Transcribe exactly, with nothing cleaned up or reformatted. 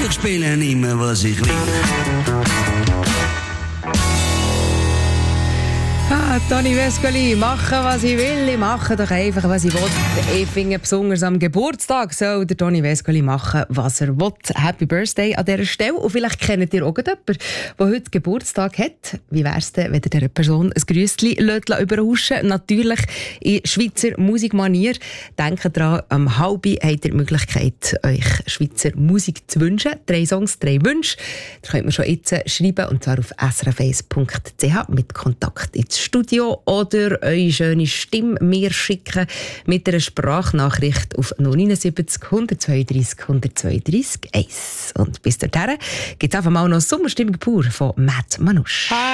ich spiele immer, was ich will. Ah, Toni Vescoli, machen, was ich will, ich mache doch einfach, was ich will. Ich finde, besonders am Geburtstag soll der Toni Vescoli machen, was er will. Happy Birthday an dieser Stelle. Und vielleicht kennt ihr auch jemanden, der heute Geburtstag hat. Wie wäre es denn, wenn ihr dieser Person ein Grüßchen überraschen lässt? Natürlich in Schweizer Musikmanier. Denkt daran, am halben habt ihr die Möglichkeit, euch Schweizer Musik zu wünschen. Drei Songs, drei Wünsche. Das könnt ihr schon jetzt schreiben, und zwar auf s r f eins punkt c h mit Kontakt ins Studio oder eure schöne Stimme mir schicken mit einer Sprachnachricht auf null neun sieben null, eins zwei drei, eins zwei drei eins. Und bis dahin gibt es einfach mal noch Sommerstimmung pur von Matt Manouche.